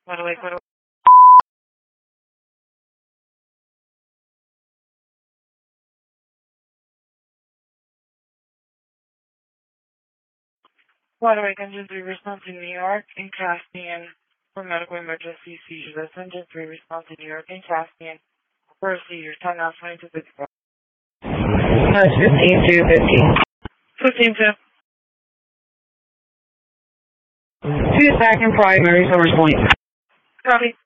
Waterway. Waterway, Engine 3 response in New York and Caspian for medical emergency seizure. That's Engine 3 response in New York and Caspian for a seizure. Time now 22:54. 15-2-15. 15-2. To attack in primary source point. Copy.